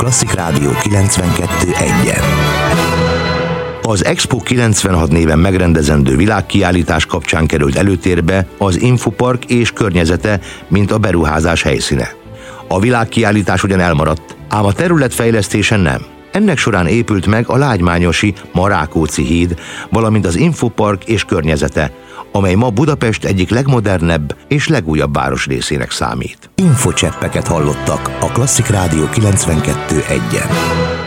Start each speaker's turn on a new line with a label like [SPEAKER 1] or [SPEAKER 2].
[SPEAKER 1] Klasszik Rádió 92.1-en. Az Expo 96 néven megrendezendő világkiállítás kapcsán került előtérbe az Infopark és környezete, mint a beruházás helyszíne. A világkiállítás ugyan elmaradt, ám a területfejlesztésen nem. Ennek során épült meg a lágymányosi Rákóczi híd, valamint az Infopark és környezete, amely ma Budapest egyik legmodernebb és legújabb városrészének számít. Infocseppeket hallottak a Klasszik Rádió 92.1-en.